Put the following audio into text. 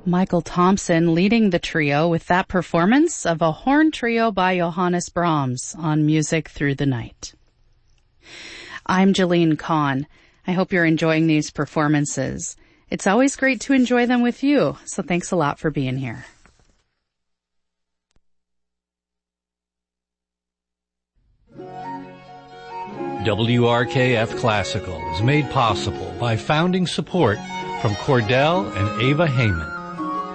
Michael Thompson leading the trio with that performance of a horn trio by Johannes Brahms on Music Through the Night. I'm Jeline Kahn. I hope you're enjoying these performances. It's always great to enjoy them with you, so thanks a lot for being here. WRKF Classical is made possible by founding support from Cordell and Ava Heyman.